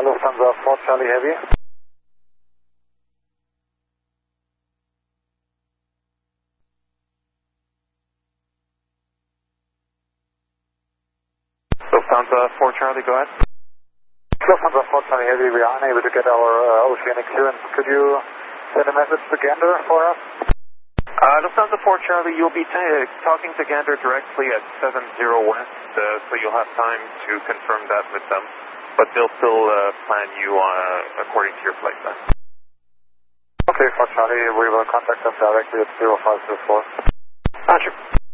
Lufthansa 4 Charlie Heavy. Lufthansa 4 Charlie, go ahead. Lufthansa 4 Charlie Heavy, we are unable to get our oceanic clearance. Could you send a message to Gander for us? Lufthansa 4 Charlie, you'll be talking to Gander directly at 70 West, so you'll have time to confirm that with them. But they'll still plan you according to your flight plan. Okay, 4 Charlie, we will contact them directly at 0524. Roger.